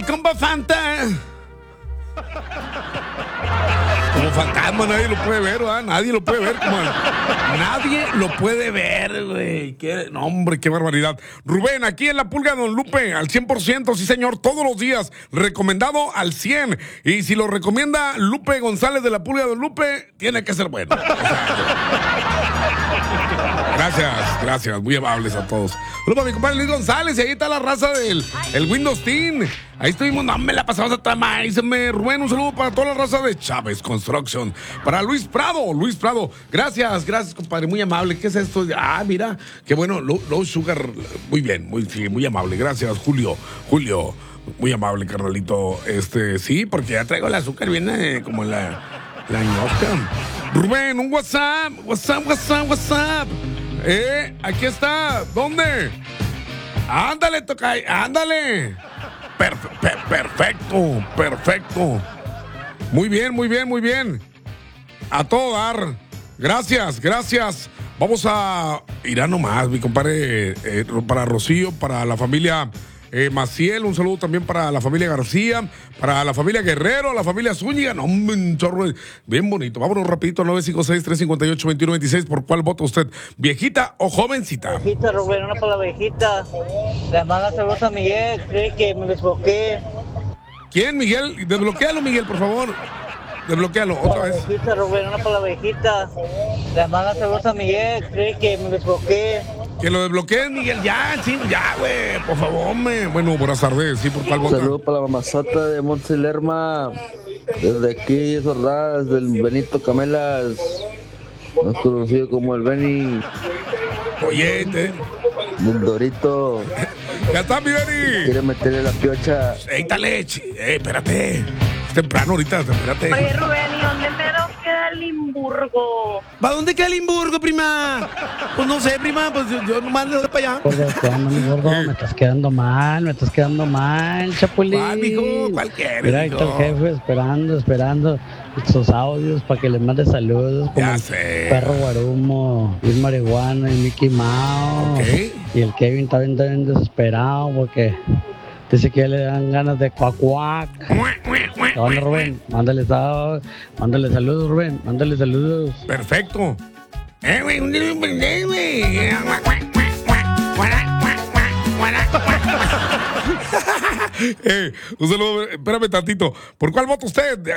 Compa Fanta. Como fantasma, nadie lo puede ver, ¿verdad? Nadie lo puede ver, nadie lo puede ver, güey. No, hombre, qué barbaridad. Rubén, aquí en La Pulga, Don Lupe, al 100%, sí, señor, todos los días. Recomendado al 100. Y si lo recomienda Lupe González de La Pulga, Don Lupe, tiene que ser bueno. Gracias, muy amables a todos. Saludos a mi compadre Luis González, y ahí está la raza del Windows Team. Ahí estuvimos, no me la pasamos a Tamaízame. Rubén, un saludo para toda la raza de Chávez Construction. Para Luis Prado. Gracias, compadre, muy amable. ¿Qué es esto? Ah, mira, qué bueno, low sugar, muy bien, muy amable. Gracias, Julio. Muy amable, carnalito. Sí, porque ya traigo el azúcar bien como la ñosca. Rubén, un WhatsApp. Aquí está. ¿Dónde? Ándale, Tocay, ándale. Perfecto. Muy bien. A todo dar. Gracias. Vamos a ir a nomás, mi compadre, para Rocío, para la familia Maciel, un saludo también para la familia García, para la familia Guerrero, la familia Zúñiga, no, un chorro bien bonito. Vámonos rapidito, 956-358-2126. ¿Por cuál vota usted? ¿Viejita o jovencita? Viejita, Rubén, una para la viejita. Le manda saludos a Miguel, cree que me desbloqueé. ¿Quién, Miguel? Desbloquéalo, Miguel, por favor. Desbloquéalo, otra vez. Viejita, Rubén, una para la viejita. Le manda saludos a Miguel, cree que me desbloqueé. Que lo desbloqueen, Miguel, ya, güey, por favor, hombre. Bueno, buenas tardes, sí, ¿por cuál vota? Saludos para la mamazota de Montse Lerma, desde aquí, Sordadas, del Benito Camelas, más conocido como el Beni. Oye, del Dorito. Ya está, mi Beni. Quiere meterle la piocha. Dale, espérate. Es temprano ahorita, espérate. Oye, Rubén, ¿y dónde mero queda Limburgo? ¿Para dónde queda Limburgo, prima? Pues no sé, prima, pues yo nomás le doy para allá. Me estás quedando mal, Chapulín. ¿Cuál, mijo? ¿Cuál quieres, Mira, ahí está el jefe esperando sus audios para que le mande saludos. Como ya sé. Perro Guarumo, Luis Marihuana y Mickey Mouse. Okay. Y el Kevin está bien desesperado porque dice que ya le dan ganas de cuacuac. ¿Dónde, Rubén? Mándale saludos, Rubén. Mándale saludos. Perfecto. Un saludo, espérame tantito. ¿Por cuál vota usted?